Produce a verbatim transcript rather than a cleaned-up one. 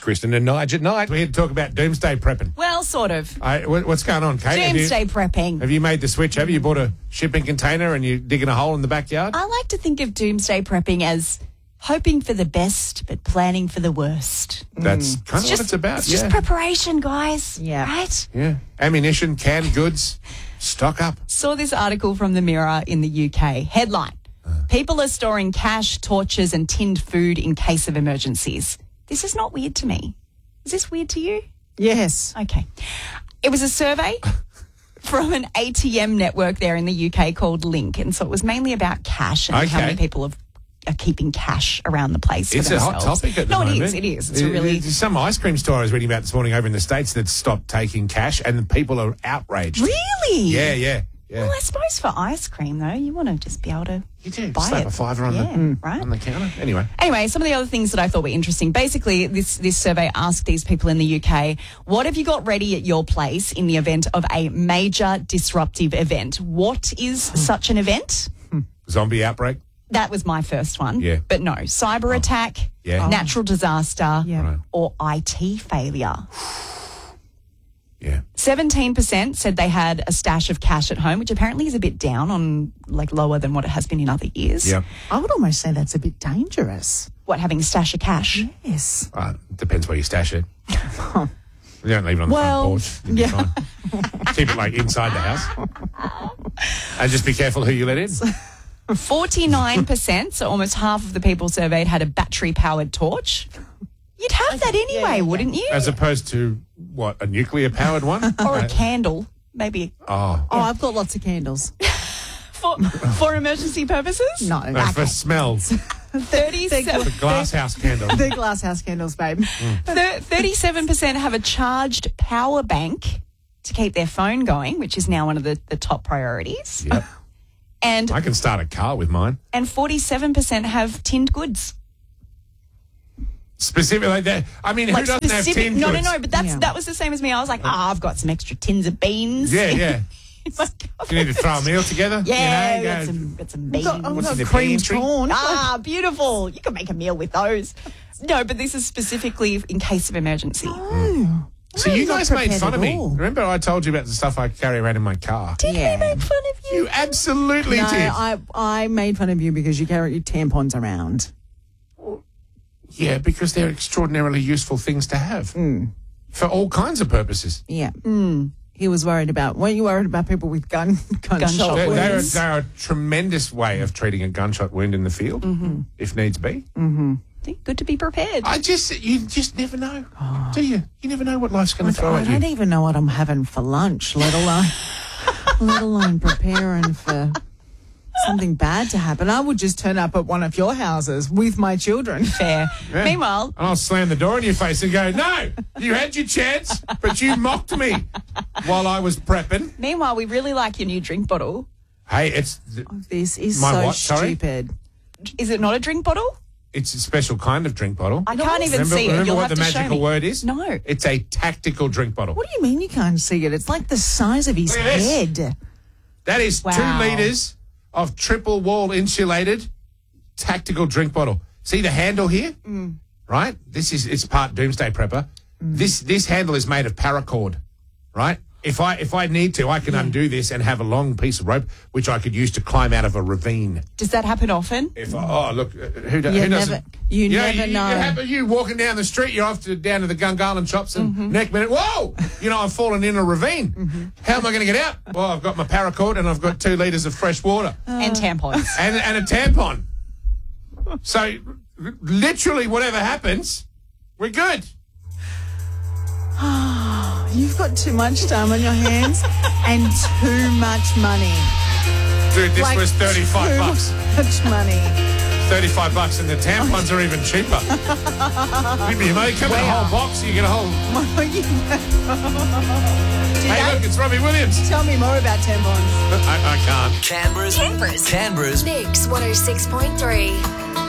Kristen and Nige at night. We're here to talk about doomsday prepping. Well, sort of. I, what, what's going on, Kate? Doomsday have you, prepping. Have you made the switch? Have you bought a shipping container and you're digging a hole in the backyard? I like to think of doomsday prepping as hoping for the best but planning for the worst. That's kind It's of just, what it's about. It's yeah. just preparation, guys. Yeah. Right? Yeah. Ammunition, canned goods, stock up. Saw this article from the Mirror in the U K. Headline: People are storing cash, torches and tinned food in case of emergencies. This is not weird to me. Is this weird to you? Yes. Okay. It was a survey from an A T M network there in the U K called Link, and so it was mainly about cash and how Okay. many people have, are keeping cash around the place for It's a hot themselves. topic at the no, moment. it is. It is. It's a There- really There's some ice cream store I was reading about this morning over in the States that stopped taking cash and the people are outraged. really. Yeah, yeah, yeah. Well, I suppose for ice cream though, you want to just be able to You do. buy Slap it. a fiver on, yeah, the, right. on the counter. Anyway. Anyway, some of the other things that I thought were interesting. Basically, this, this survey asked these people in the U K, what have you got ready at your place in the event of a major disruptive event? What is such an event? Zombie outbreak. That was my first one. Yeah. But no, cyber attack, Yeah. natural disaster, Yeah. Right. or I T failure. Yeah. seventeen percent said they had a stash of cash at home, which apparently is a bit down on, like, lower than what it has been in other years. Yep. I would almost say that's a bit dangerous. What, having a stash of cash? Yes. Uh, depends where you stash it. You don't leave it on the Well, front porch. You'll be fine. Keep it like inside the house. And just be careful who you let in. forty-nine percent, so almost half of the people surveyed had a battery-powered torch. You'd have that anyway, yeah, yeah. wouldn't you? As opposed to, what, a nuclear-powered one? Or a Uh, candle, maybe Oh, Oh, I've got lots of candles. for, for emergency purposes? No. no, for smells. thirty-seven The glass house candle. The glass house candles, babe. Thir- thirty-seven percent have a charged power bank to keep their phone going, which is now one of the, the top priorities. Yep. And I can start a car with mine. and forty-seven percent have tinned goods. Specifically like that. I mean, Like who doesn't have specific- tin No, goods? no, no, but that's Yeah. that was the same as me. I was like, ah, I've got some extra tins of beans. Yeah, yeah. in my You need to throw a meal together. Yeah, you know, got go- some, got some beans. Got, I've What's got in the cream pantry? corn. Ah, beautiful. You can make a meal with those. No, but this is specifically in case of emergency. Oh. So you not guys made prepared fun at of me. all. Remember I told you about the stuff I carry around in my car? Did Yeah. we make fun of you? You absolutely No, did. I, I made fun of you because you carry your tampons around. Yeah, because they're extraordinarily useful things to have Mm. for all kinds of purposes. Yeah. He was worried about, weren't you worried about people with gun gunshot, Gunshot They're, they're, wounds? they're a tremendous way of treating a gunshot wound in the field, Mm-hmm. if needs be. Good to be prepared. I just, you just never know, do you? You never know what life's going to throw I at you. don't even know what I'm having for lunch, let alone, let alone preparing for something bad to happen. I would just turn up at one of your houses with my children. Fair. Yeah. Meanwhile, And I'll slam the door in your face and go, no, you had your chance, but you mocked me while I was prepping. meanwhile, we really like your new drink bottle. Hey, it's This is My so what? Sorry? stupid. Is it not a drink bottle? it's a special kind of drink bottle. I can't even remember see it. remember You'll what have the to show magical me. word is? No. It's a tactical drink bottle. What do you mean you can't see it? It's like the size of his Look at this. head. That is Wow. two litres of triple wall insulated tactical drink bottle. See the handle here? Mm. Right? This is it's part Doomsday Prepper. Mm. This this handle is made of paracord, right? If I if I need to, I can undo this and have a long piece of rope which I could use to climb out of a ravine. Does that happen often? If I, oh look, uh, who, do, You who doesn't? never- you know, never you, know. You, happen, you walking down the street, you're off to down to the Gungahlin shops, and Mm-hmm. next minute, whoa! You know, I've fallen in a ravine. How am I going to get out? Well, I've got my paracord and I've got two litres of fresh water And tampons. and and a tampon. So r- literally, whatever happens, we're good. You've got too much time on your hands and too much money. Dude, this Like was thirty-five too bucks. Much money. thirty-five bucks, and the tampons are even cheaper. You may come in a whole box, you get a whole. Hey, look, it's Robbie Williams. Tell me more about tampons. I, I can't. Canberra's, Canberra's. Canberra's Mix one oh six point three.